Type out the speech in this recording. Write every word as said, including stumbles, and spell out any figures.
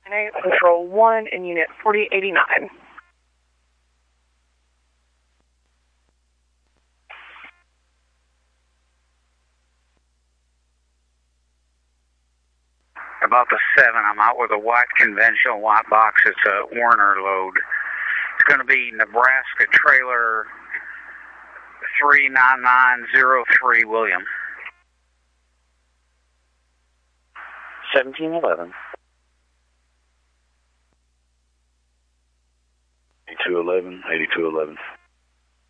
Control one in unit forty eighty-nine. About the seven, I'm out with a white conventional white box. It's a Werner load. It's going to be Nebraska trailer three nine nine zero three, William. seventeen eleven. eighty-two eleven, eighty-two eleven.